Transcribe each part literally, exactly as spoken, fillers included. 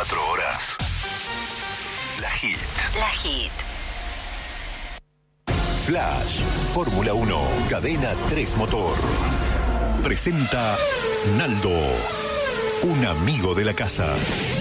veinticuatro horas. La Hit. La Hit. Flash, Fórmula uno, Cadena tres Motor. Presenta Naldo, un amigo de la casa.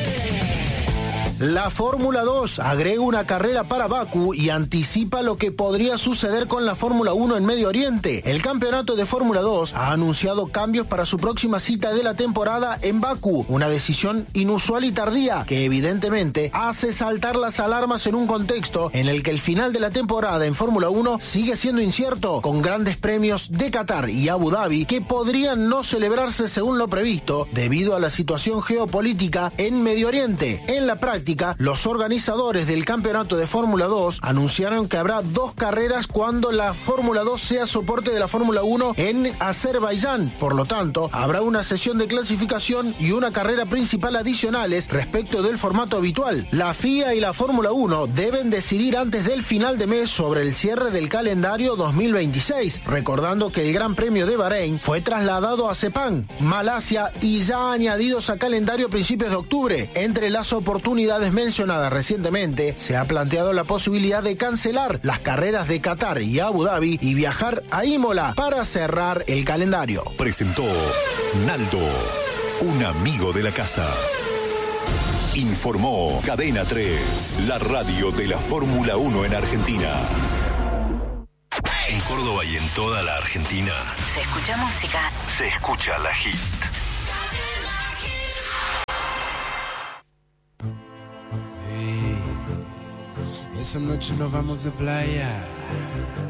La Fórmula dos agrega una carrera para Bakú y anticipa lo que podría suceder con la Fórmula uno en Medio Oriente. El campeonato de Fórmula dos ha anunciado cambios para su próxima cita de la temporada en Bakú, una decisión inusual y tardía que evidentemente hace saltar las alarmas en un contexto en el que el final de la temporada en Fórmula uno sigue siendo incierto, con grandes premios de Qatar y Abu Dhabi que podrían no celebrarse según lo previsto debido a la situación geopolítica en Medio Oriente. En la práctica, los organizadores del campeonato de Fórmula dos anunciaron que habrá dos carreras cuando la Fórmula dos sea soporte de la Fórmula uno en Azerbaiyán. Por lo tanto, habrá una sesión de clasificación y una carrera principal adicionales respecto del formato habitual. La F I A y la Fórmula uno deben decidir antes del final de mes sobre el cierre del calendario dos mil veintiséis, recordando que el Gran Premio de Bahrein fue trasladado a Sepang, Malasia, y ya añadidos a calendario a principios de octubre. Entre las oportunidades mencionadas recientemente, se ha planteado la posibilidad de cancelar las carreras de Qatar y Abu Dhabi y viajar a Imola para cerrar el calendario. Presentó Naldo, un amigo de la casa. Informó Cadena tres, la radio de la Fórmula uno en Argentina. En Córdoba y en toda la Argentina Se escucha música. se escucha La Hit. Esa noche nos vamos de playa.